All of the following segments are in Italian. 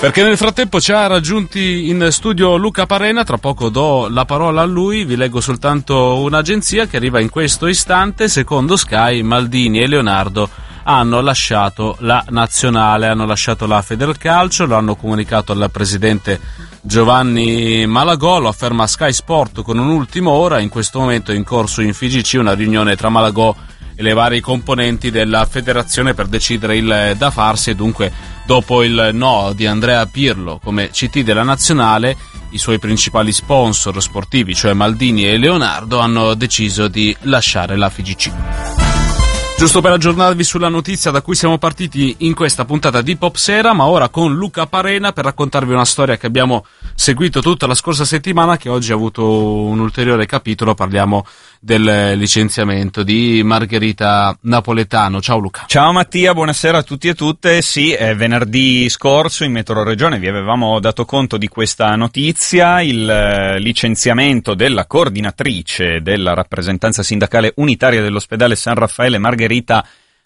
Perché nel frattempo ci ha raggiunti in studio Luca Parena, tra poco do la parola a lui, vi leggo soltanto un'agenzia che arriva in questo istante. Secondo Sky, Maldini e Leonardo hanno lasciato la nazionale, hanno lasciato la Federcalcio, lo hanno comunicato al presidente Giovanni Malagò, lo afferma Sky Sport con un'ultima ora. In questo momento è in corso in FIGC una riunione tra Malagò e le varie componenti della federazione per decidere il da farsi, e dunque dopo il no di Andrea Pirlo come CT della nazionale, i suoi principali sponsor sportivi, cioè Maldini e Leonardo, hanno deciso di lasciare la FIGC. Giusto per aggiornarvi sulla notizia da cui siamo partiti in questa puntata di Pop Sera, ma ora con Luca Parena per raccontarvi una storia che abbiamo seguito tutta la scorsa settimana, che oggi ha avuto un ulteriore capitolo. Parliamo del licenziamento di Margherita Napoletano. Ciao Luca. Ciao Mattia, buonasera a tutti e tutte. Sì, venerdì scorso in Metroregione vi avevamo dato conto di questa notizia, il licenziamento della coordinatrice della rappresentanza sindacale unitaria dell'ospedale San Raffaele, Margherita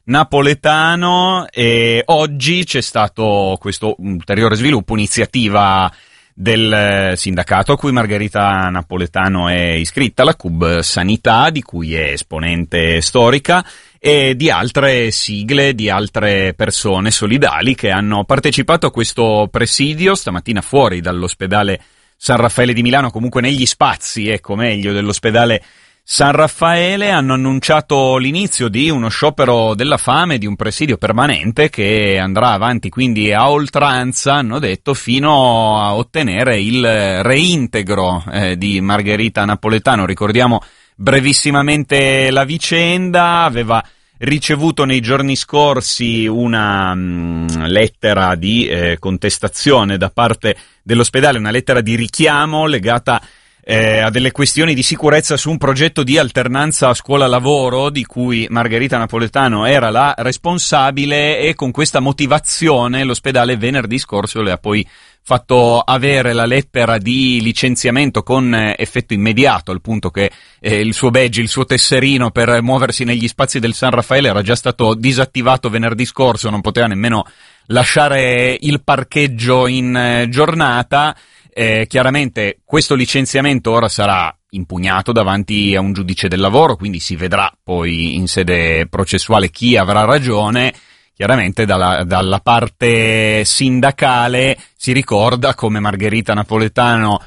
Napoletano, e oggi c'è stato questo ulteriore sviluppo, iniziativa del sindacato a cui Margherita Napoletano è iscritta, la CUB Sanità, di cui è esponente storica, e di altre sigle, di altre persone solidali che hanno partecipato a questo presidio stamattina fuori dall'ospedale San Raffaele di Milano, comunque negli spazi, meglio, dell'ospedale San Raffaele. Hanno annunciato l'inizio di uno sciopero della fame, di un presidio permanente che andrà avanti quindi a oltranza, hanno detto, fino a ottenere il reintegro di Margherita Napoletano. Ricordiamo brevissimamente la vicenda. Aveva ricevuto nei giorni scorsi una lettera di contestazione da parte dell'ospedale, una lettera di richiamo legata a delle questioni di sicurezza su un progetto di alternanza scuola-lavoro di cui Margherita Napoletano era la responsabile, e con questa motivazione l'ospedale venerdì scorso le ha poi fatto avere la lettera di licenziamento con effetto immediato, al punto che il suo badge, il suo tesserino per muoversi negli spazi del San Raffaele era già stato disattivato venerdì scorso, non poteva nemmeno lasciare il parcheggio in giornata. Chiaramente questo licenziamento ora sarà impugnato davanti a un giudice del lavoro, quindi si vedrà poi in sede processuale chi avrà ragione. Chiaramente dalla parte sindacale si ricorda come Margherita Napoletano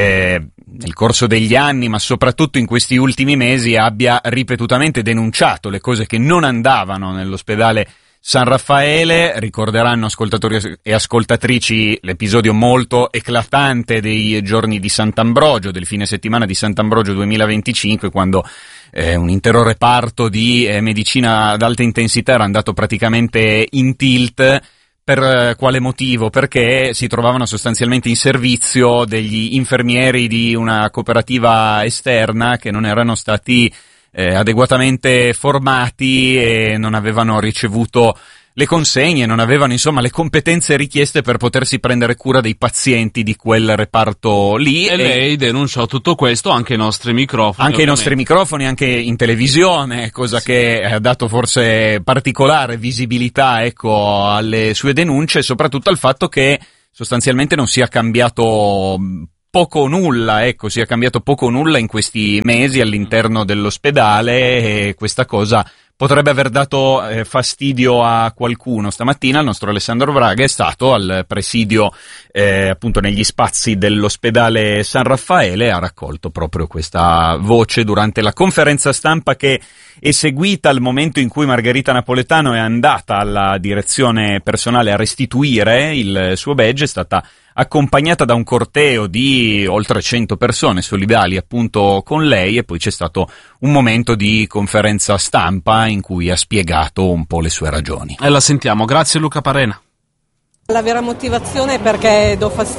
nel corso degli anni, ma soprattutto in questi ultimi mesi, abbia ripetutamente denunciato le cose che non andavano nell'ospedale San Raffaele. Ricorderanno ascoltatori e ascoltatrici l'episodio molto eclatante dei giorni di Sant'Ambrogio, del fine settimana di Sant'Ambrogio 2025, quando un intero reparto di medicina ad alta intensità era andato praticamente in tilt. Per quale motivo? Perché si trovavano sostanzialmente in servizio degli infermieri di una cooperativa esterna che non erano stati adeguatamente formati e non avevano ricevuto le consegne, non avevano insomma le competenze richieste per potersi prendere cura dei pazienti di quel reparto lì. E lei denunciò tutto questo anche ai nostri microfoni. Anche ai nostri microfoni, anche in televisione, cosa che ha dato forse particolare visibilità, alle sue denunce, e soprattutto al fatto che sostanzialmente non sia cambiato poco o nulla, sia cambiato poco o nulla in questi mesi all'interno dell'ospedale, e questa cosa potrebbe aver dato fastidio a qualcuno. Stamattina il nostro Alessandro Vraga è stato al presidio appunto negli spazi dell'ospedale San Raffaele e ha raccolto proprio questa voce durante la conferenza stampa che è seguita al momento in cui Margherita Napoletano è andata alla direzione personale a restituire il suo badge. È stata accompagnata da un corteo di oltre 100 persone solidali appunto con lei, e poi c'è stato un momento di conferenza stampa in cui ha spiegato un po' le sue ragioni. E la sentiamo. Grazie Luca Parena. La vera motivazione è perché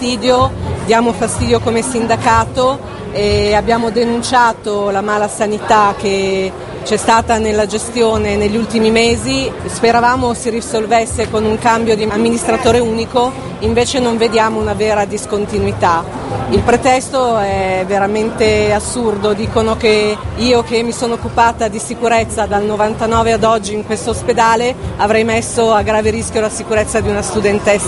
diamo fastidio come sindacato, e abbiamo denunciato la mala sanità che c'è stata nella gestione negli ultimi mesi. Speravamo si risolvesse con un cambio di amministratore unico, invece non vediamo una vera discontinuità. Il pretesto è veramente assurdo, dicono che io, che mi sono occupata di sicurezza dal 99 ad oggi in questo ospedale, avrei messo a grave rischio la sicurezza di una studentessa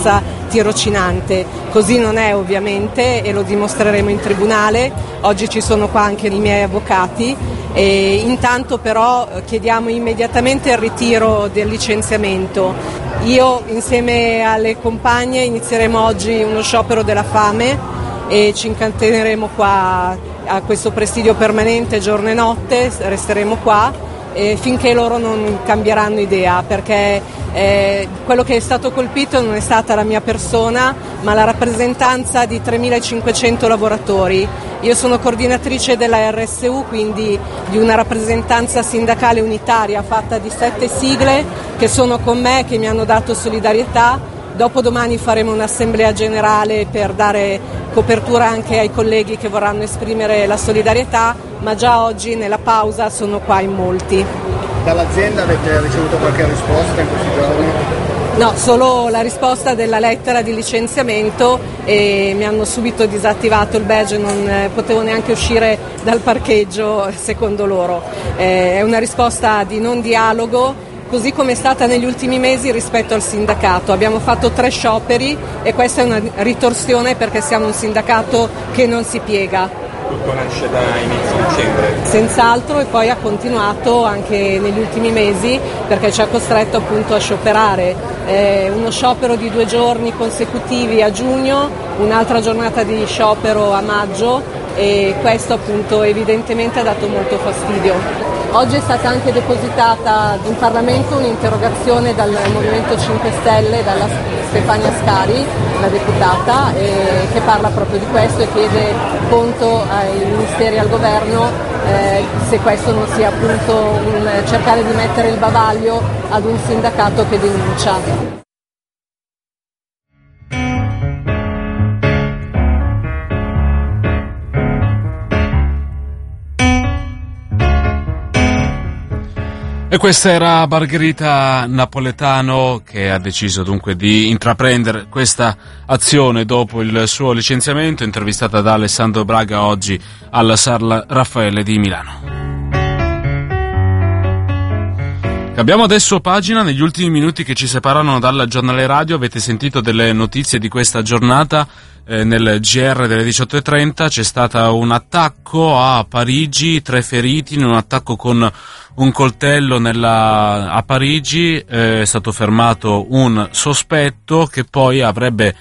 tirocinante. Così non è ovviamente e lo dimostreremo in tribunale. Oggi ci sono qua anche i miei avvocati e intanto però chiediamo immediatamente il ritiro del licenziamento. Io insieme alle compagne inizieremo oggi uno sciopero della fame e ci incateneremo qua a questo presidio permanente giorno e notte, resteremo qua finché loro non cambieranno idea, perché quello che è stato colpito non è stata la mia persona ma la rappresentanza di 3.500 lavoratori. Io sono coordinatrice della RSU, quindi di una rappresentanza sindacale unitaria fatta di 7 sigle che sono con me, che mi hanno dato solidarietà. Dopodomani faremo un'assemblea generale per dare copertura anche ai colleghi che vorranno esprimere la solidarietà, ma già oggi nella pausa sono qua in molti. Dall'azienda avete ricevuto qualche risposta in questi giorni? No, solo la risposta della lettera di licenziamento e mi hanno subito disattivato il badge, non potevo neanche uscire dal parcheggio secondo loro. È una risposta di non dialogo, così come è stata negli ultimi mesi rispetto al sindacato. Abbiamo fatto 3 scioperi e questa è una ritorsione perché siamo un sindacato che non si piega. Tutto nasce da inizio dicembre. Senz'altro, e poi ha continuato anche negli ultimi mesi perché ci ha costretto appunto a scioperare. Uno sciopero di 2 giorni consecutivi a giugno, un'altra giornata di sciopero a maggio e questo appunto evidentemente ha dato molto fastidio. Oggi è stata anche depositata in Parlamento un'interrogazione dal Movimento 5 Stelle, dalla Stefania Scari, la deputata, che parla proprio di questo e chiede conto ai ministeri e al governo se questo non sia appunto cercare di mettere il bavaglio ad un sindacato che denuncia. E questa era Margherita Napoletano, che ha deciso dunque di intraprendere questa azione dopo il suo licenziamento, intervistata da Alessandro Braga oggi alla Sala Raffaele di Milano. Cambiamo adesso pagina. Negli ultimi minuti che ci separano dal giornale radio avete sentito delle notizie di questa giornata. Nel GR delle 18.30 c'è stato un attacco a Parigi, 3 feriti in un attacco con un coltello a Parigi. È stato fermato un sospetto che poi avrebbe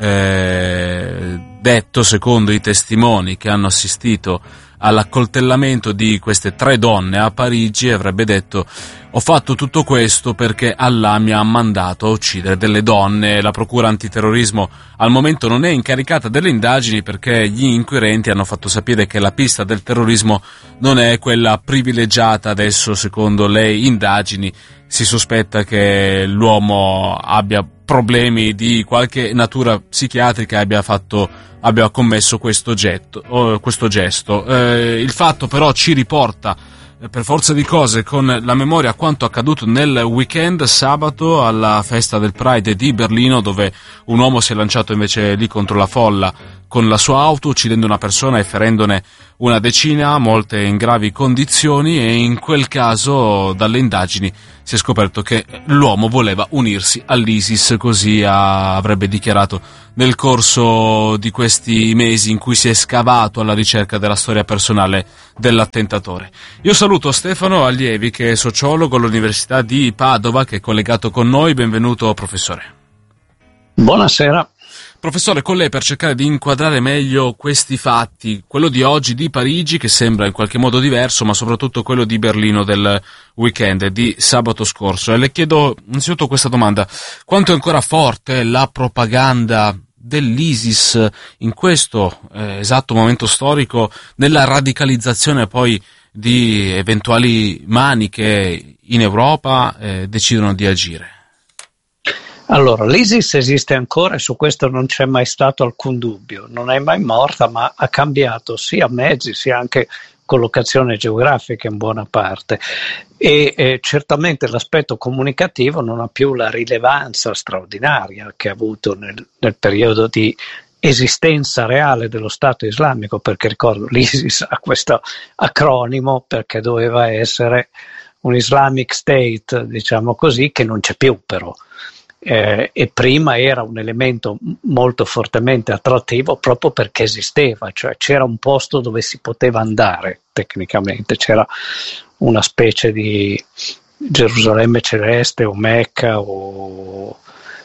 detto, secondo i testimoni che hanno assistito all'accoltellamento di queste 3 donne a Parigi, avrebbe detto: ho fatto tutto questo perché Allah mi ha mandato a uccidere delle donne. La procura antiterrorismo al momento non è incaricata delle indagini perché gli inquirenti hanno fatto sapere che la pista del terrorismo non è quella privilegiata. Adesso, secondo le indagini, si sospetta che l'uomo abbia problemi di qualche natura psichiatrica e abbia commesso questo gesto. Il fatto però ci riporta per forza di cose con la memoria a quanto accaduto nel weekend sabato alla festa del Pride di Berlino, dove un uomo si è lanciato invece lì contro la folla con la sua auto, uccidendo una persona e ferendone una decina, molte in gravi condizioni, e in quel caso dalle indagini si è scoperto che l'uomo voleva unirsi all'ISIS, così avrebbe dichiarato nel corso di questi mesi in cui si è scavato alla ricerca della storia personale dell'attentatore. Io saluto Stefano Allievi, che è sociologo all'Università di Padova, che è collegato con noi. Benvenuto, professore. Buonasera. Professore, con lei per cercare di inquadrare meglio questi fatti, quello di oggi di Parigi che sembra in qualche modo diverso, ma soprattutto quello di Berlino del weekend, di sabato scorso. E le chiedo innanzitutto questa domanda: quanto è ancora forte la propaganda dell'ISIS in questo esatto momento storico, nella radicalizzazione poi di eventuali mani che in Europa decidono di agire? Allora, l'ISIS esiste ancora e su questo non c'è mai stato alcun dubbio, non è mai morta, ma ha cambiato sia mezzi sia anche collocazione geografica in buona parte e certamente l'aspetto comunicativo non ha più la rilevanza straordinaria che ha avuto nel periodo di esistenza reale dello Stato islamico, perché ricordo l'ISIS ha questo acronimo perché doveva essere un Islamic State, diciamo così, che non c'è più però. e prima era un elemento molto fortemente attrattivo proprio perché esisteva, cioè c'era un posto dove si poteva andare tecnicamente, c'era una specie di Gerusalemme celeste o Mecca o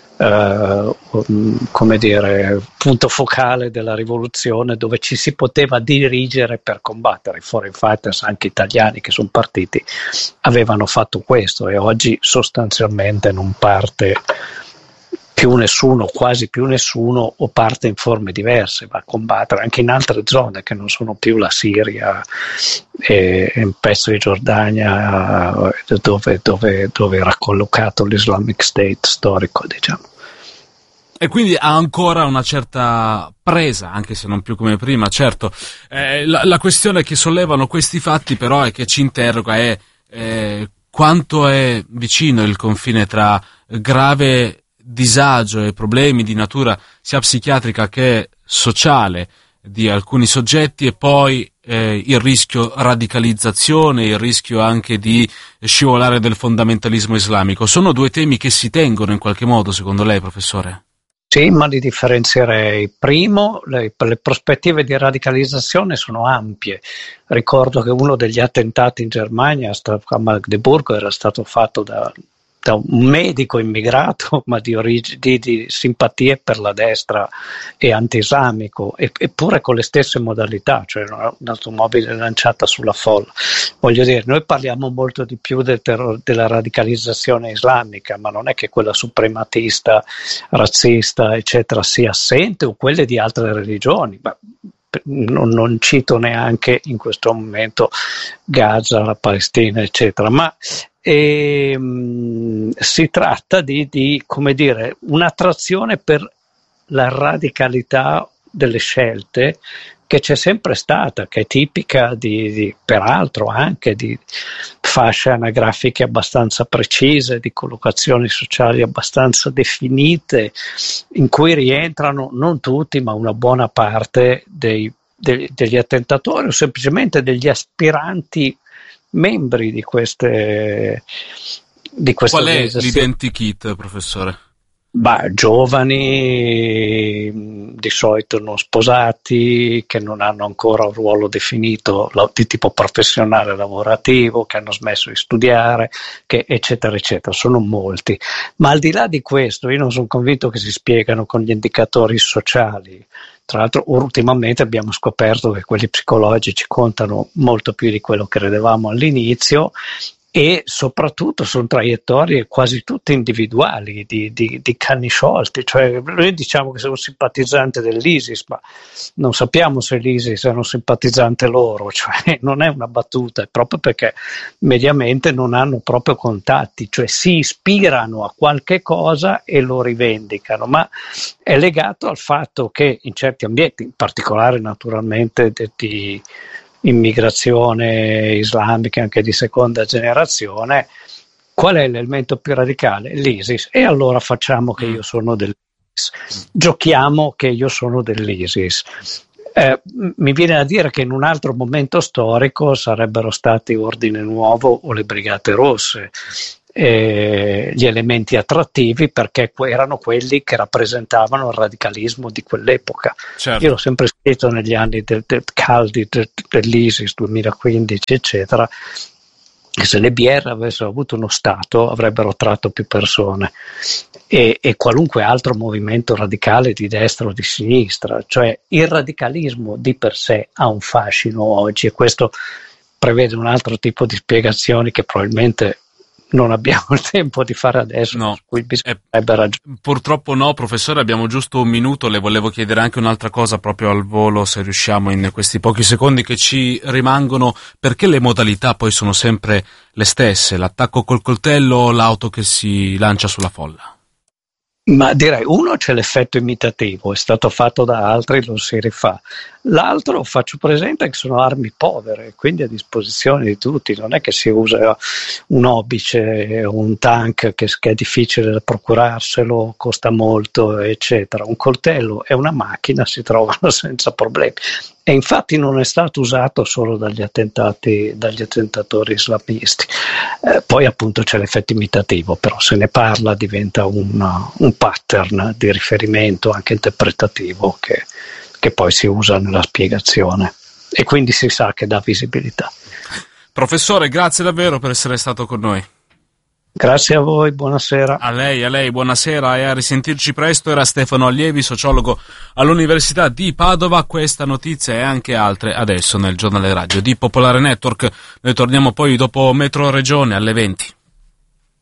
come dire, punto focale della rivoluzione dove ci si poteva dirigere per combattere. I foreign fighters, anche italiani che sono partiti, avevano fatto questo, e oggi sostanzialmente non parte più nessuno, quasi più nessuno, o parte in forme diverse, va a combattere anche in altre zone che non sono più la Siria e un pezzo di Giordania dove era collocato l'Islamic State storico, diciamo. E quindi ha ancora una certa presa, anche se non più come prima, certo. La questione che sollevano questi fatti però è che ci interroga è quanto è vicino il confine tra grave disagio e problemi di natura sia psichiatrica che sociale di alcuni soggetti e poi il rischio radicalizzazione, il rischio anche di scivolare del fondamentalismo islamico. Sono due temi che si tengono in qualche modo, secondo lei, professore? Sì, ma li differenzierei. Primo, le prospettive di radicalizzazione sono ampie. Ricordo che uno degli attentati in Germania a Magdeburgo era stato fatto da un medico immigrato, ma di simpatie per la destra e anti-islamico, eppure con le stesse modalità, cioè un'automobile lanciata sulla folla. Voglio dire, noi parliamo molto di più della radicalizzazione islamica, ma non è che quella suprematista, razzista, eccetera, sia assente, o quelle di altre religioni. Ma non cito neanche in questo momento Gaza, la Palestina, eccetera, ma si tratta di come dire, un'attrazione per la radicalità delle scelte che c'è sempre stata, che è tipica peraltro anche di fasce anagrafiche abbastanza precise, di collocazioni sociali abbastanza definite, in cui rientrano non tutti, ma una buona parte degli attentatori o semplicemente degli aspiranti membri di queste Qual è organizzazioni. l'identikit, professore? Giovani, di solito non sposati, che non hanno ancora un ruolo definito di tipo professionale lavorativo, che hanno smesso di studiare, che eccetera eccetera, sono molti. Ma al di là di questo io non sono convinto che si spiegano con gli indicatori sociali. Tra l'altro ultimamente abbiamo scoperto che quelli psicologici contano molto più di quello che credevamo all'inizio, e soprattutto sono traiettorie quasi tutte individuali di canni sciolti. Cioè noi diciamo che siamo simpatizzanti dell'ISIS, ma non sappiamo se l'ISIS è un simpatizzante loro, cioè non è una battuta, è proprio perché mediamente non hanno proprio contatti, cioè si ispirano a qualche cosa e lo rivendicano, ma è legato al fatto che in certi ambienti, in particolare naturalmente di immigrazione islamica anche di seconda generazione, qual è l'elemento più radicale? L'ISIS. E allora facciamo che io sono dell'ISIS, giochiamo che io sono dell'ISIS. Mi viene a dire che in un altro momento storico sarebbero stati Ordine Nuovo o le Brigate Rosse gli elementi attrattivi, perché erano quelli che rappresentavano il radicalismo di quell'epoca. Certo. Io l'ho sempre scritto negli anni caldi dell'ISIS 2015 eccetera, che se le BR avessero avuto uno Stato avrebbero attratto più persone, e qualunque altro movimento radicale di destra o di sinistra. Cioè il radicalismo di per sé ha un fascino oggi, e questo prevede un altro tipo di spiegazioni che probabilmente non abbiamo il tempo di fare adesso, no. Su cui bisognerebbe ragionare. Purtroppo no, professore, abbiamo giusto un minuto. Le volevo chiedere anche un'altra cosa proprio al volo, se riusciamo in questi pochi secondi che ci rimangono, perché le modalità poi sono sempre le stesse, l'attacco col coltello o l'auto che si lancia sulla folla? Ma direi, uno, c'è l'effetto imitativo, è stato fatto da altri, lo si rifà. L'altro, faccio presente che sono armi povere, quindi a disposizione di tutti, non è che si usa un obice o un tank che è difficile da procurarselo, costa molto, eccetera. Un coltello e una macchina si trovano senza problemi. E infatti non è stato usato solo dagli attentatori islamisti. Poi appunto c'è l'effetto imitativo, però se ne parla diventa un pattern di riferimento anche interpretativo che poi si usa nella spiegazione e quindi si sa che dà visibilità. Professore, grazie davvero per essere stato con noi. Grazie a voi, buonasera. A lei, buonasera e a risentirci presto. Era Stefano Allievi, sociologo all'Università di Padova. Questa notizia e anche altre adesso nel giornale radio di Popolare Network. Noi torniamo poi dopo Metro Regione alle 20.